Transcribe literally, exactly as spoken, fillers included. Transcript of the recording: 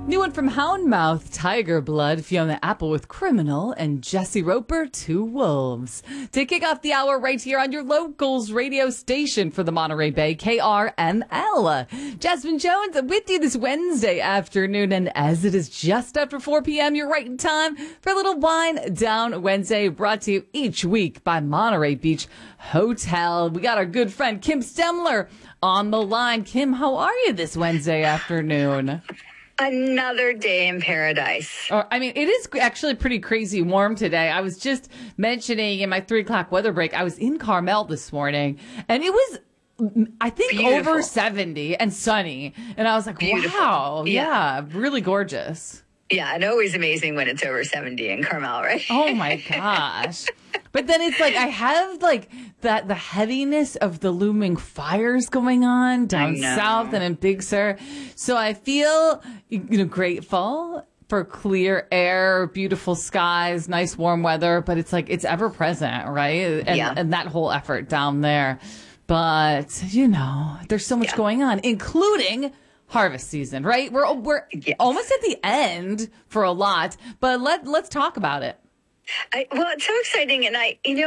New one from Houndmouth, Tiger Blood, Fiona Apple with Criminal, and Jesse Roper, Two Wolves. To kick off the hour right here on your locals radio station for the Monterey Bay, K R M L. Jasmine Jones with you this Wednesday afternoon, and as it is just after four p.m., you're right in time for a little Wine Down Wednesday, brought to you each week by Monterey Beach Hotel. We got our good friend Kim Stemler on the line. Kim, how are you this Wednesday afternoon? Another day in paradise. Oh, I mean, it is actually pretty crazy warm today. I was just mentioning in my three o'clock weather break, I was in Carmel this morning, and it was, I think, Beautiful. over seventy and sunny. And I was like, Beautiful. wow, yeah. Yeah. really gorgeous. Yeah, and always amazing when it's over seventy in Carmel, right? Oh my gosh. But then it's like I have like that the heaviness of the looming fires going on down know. south and in Big Sur. So I feel, you know, grateful for clear air, beautiful skies, nice warm weather, but it's like it's ever present, right? And, Yeah. and that whole effort down there. But, you know, there's so much Yeah. going on, including harvest season, right? We're we're Yes. almost at the end for a lot, but let let's talk about it. I, well, it's so exciting, and I, you know,